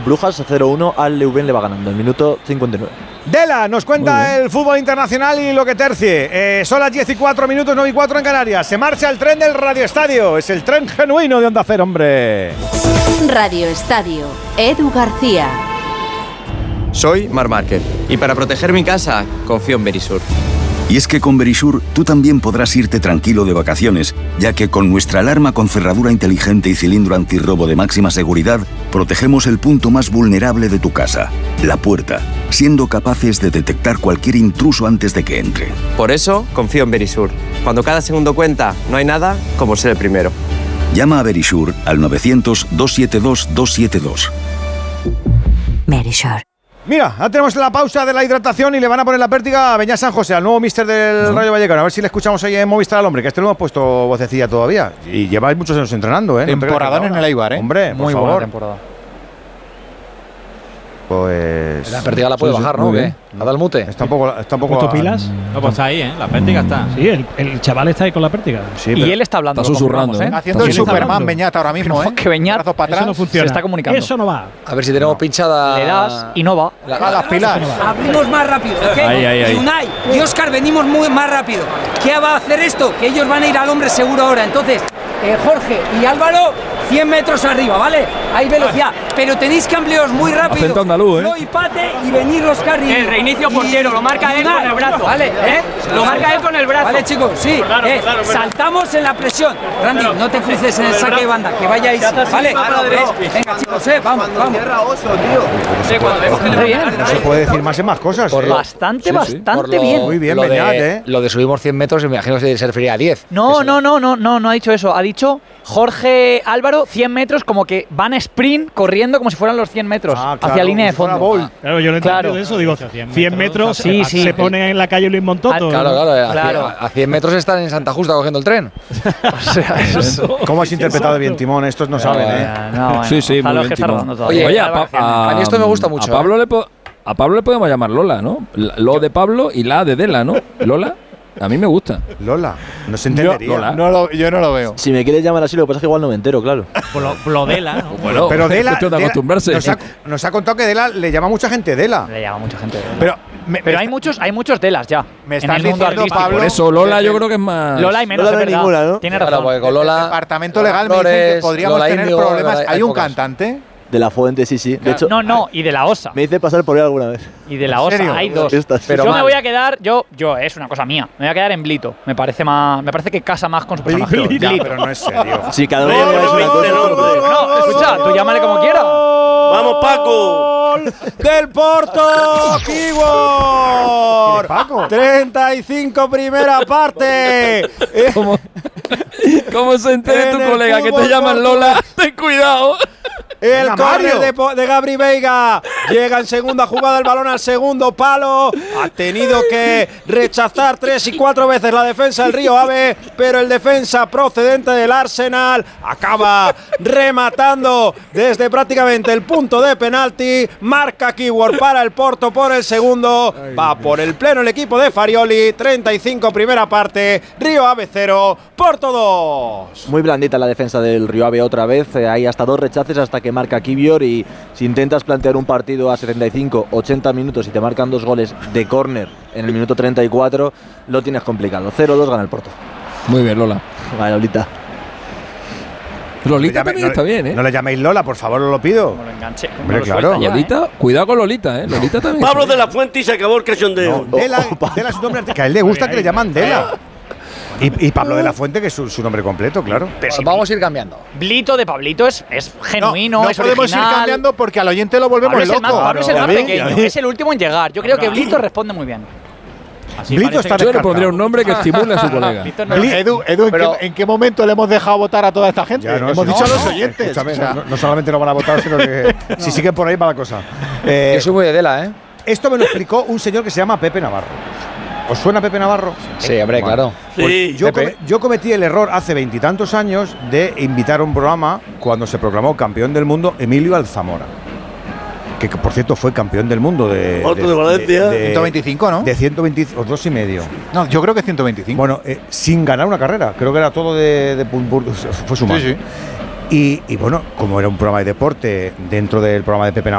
Brujas 0-1 al Leuven le va ganando, el minuto 59. Dela nos cuenta el fútbol internacional y lo que tercie. Son las 10 y 4 minutos, 9 y 4 en Canarias. Se marcha el tren del Radio Estadio. Es el tren genuino de Onda Cero, hombre. Radio Estadio, Edu García. Soy Marc Márquez y para proteger mi casa confío en Verisur. Y es que con Verisur tú también podrás irte tranquilo de vacaciones, ya que con nuestra alarma con cerradura inteligente y cilindro antirrobo de máxima seguridad, protegemos el punto más vulnerable de tu casa, la puerta, siendo capaces de detectar cualquier intruso antes de que entre. Por eso confío en Verisur. Cuando cada segundo cuenta, no hay nada como ser el primero. Llama a Verisur al 900-272-272. Verisur. Mira, ahora tenemos la pausa de la hidratación y le van a poner la pértiga a Beñat San José, al nuevo míster del Rayo Vallecano. A ver si le escuchamos ahí en Movistar al hombre, que este no hemos puesto vocecilla todavía. Y lleváis muchos años entrenando, ¿eh? Temporadón en el Eibar, ¿eh? Hombre, muy por buena favor. temporada. Pues... La pértiga la puede bajar, ¿no? ¿Qué? ¿Ha dado el mute? Está un poco... ¿Puesto pilas? No, pues está ahí, ¿eh? La pértiga está. Sí, el chaval está ahí con la pértiga. Sí, y él está hablando. Está susurrando, Está haciendo el Superman Beñat ahora mismo, ¿eh? Que Beñat, brazos para Eso atrás. no funciona. se está comunicando. Eso no va. A ver si tenemos pinchada. Le das y no va. Las pilas. Abrimos más rápido, ¿ok? Ahí. Y Unai y Óscar venimos muy más rápido. ¿Qué va a hacer esto? Que ellos van a ir al hombre seguro ahora. Entonces, Jorge y Álvaro, 100 metros arriba, ¿vale? Hay velocidad. Pero tenéis que ampliaros muy rápido. Acento andaluz, ¿eh? No y Pate y venir Óscar y... El reinicio portero, lo marca él con el brazo. Vale, ¿eh? Lo marca él con el brazo. Vale, chicos, sí. Claro. Saltamos en la presión. Randy, no te cruces en el saque de banda, que vayáis, ¿vale? Venga, chicos, vamos. No se puede decir más en más cosas. Bastante bien. Muy bien, Beñat, ¿eh? Lo de subimos 100 metros, me imagino que se refería a 10. No ha dicho eso. Ha dicho Jorge Álvaro 100 metros, como que van a sprint corriendo como si fueran los 100 metros hacia línea de fondo. Claro, yo no entiendo eso. Digo, 100 metros se pone en la calle Luis Montoto. Claro. A 100 metros están en Santa Justa cogiendo el tren. O sea, eso. ¿Cómo has interpretado bien, Timón? Estos no saben, ¿eh? Sí, muy bien, Timón. Oye, a mí esto me gusta mucho. A Pablo le podemos llamar Lola, ¿no? Lo de Pablo y la de Dela, ¿no? Lola. A mí me gusta. Lola, no se entendería. Yo no lo veo. Si me quieres llamar así, lo que pasa es que igual no me entero, claro. Blodela, ¿no? Bueno, pero Dela, cuestión de acostumbrarse. nos ha contado que Dela le llama mucha gente Dela. Le llama mucha gente. Pero hay muchos Delas ya. Me en estás el mundo diciendo, artístico. Pablo, Por eso Lola yo creo que es más. Lola hay menos, Lola es verdad. ninguna, ¿no? Tiene Claro, razón. porque con Lola. El departamento legal me dicen que podríamos tener Índigo, problemas. ¿Hay un pocas. cantante? De la Fuente, sí. De hecho, No, y de la OSA. me hice pasar por él alguna vez. Y de la OSA hay dos. Pero yo me voy a quedar, yo es una cosa mía. Me voy a quedar en Blito. Me parece que casa más con su personaje. Ya, pero no es serio. Sí, cada uno es una cosa. No, escucha, tú llámale como quieras. ¡Vamos, Paco! ¡Del Porto! ¡Keyboard! Paco. 35 primera parte. ¿Cómo se entere tu colega que te llaman Lola? Ten cuidado. El córner de Gabri Veiga. Llega en segunda jugada el balón al segundo palo. Ha tenido que rechazar 3 y 4 veces la defensa del Río Ave, pero el defensa procedente del Arsenal acaba rematando desde prácticamente el punto de penalti. Marca Keyboard para el Porto por el segundo. Va por el pleno el equipo de Farioli. 35 primera parte. Río Ave 0, Porto 2. Muy blandita la defensa del Río Ave otra vez. Hay hasta 2 rechaces hasta que marca Kivior, y si intentas plantear un partido a 75, 80 minutos y te marcan 2 goles de córner en el minuto 34, lo tienes complicado. 0-2 gana el Porto. Muy bien, Lola. Vale, Lolita. Lolita también está bien, ¿eh? No le llaméis Lola, por favor, os lo pido. Como lo enganche. Hombre, claro. Lolita, cuidado con Lolita, ¿eh? Lolita también. Pablo de la Fuente y se acabó el cachondeo. Dela es un nombre que a él le gusta que le llaman Dela. Y Pablo de la Fuente, que es su nombre completo, claro. Vamos a ir cambiando. Blito de Pablito es genuino, no es podemos original. ir cambiando porque al oyente lo volvemos loco. Pablo es el más pequeño, es el último en llegar. Yo creo que Blito responde muy bien. Blito está Yo le pondría un nombre que estimule a su colega. Edu, ¿en qué momento le hemos dejado votar a toda esta gente? Hemos dicho a los oyentes. Escúchame, no solamente no van a votar, sino que si siguen por ahí va la cosa. Yo soy muy de Dela, ¿eh? Esto me lo explicó un señor que se llama Pepe Navarro. ¿Os suena Pepe Navarro? Sí, hombre, claro. Sí. Yo cometí el error hace 20 y tantos años de invitar a un programa cuando se proclamó campeón del mundo Emilio Alzamora, que por cierto fue campeón del mundo de Valencia. 125, ¿no? De 122 y medio. No, yo creo que 125. Bueno, sin ganar una carrera. Creo que era todo de fue su mano. Sí. Y bueno, como era un programa de deporte dentro del programa de Pepe Navarro,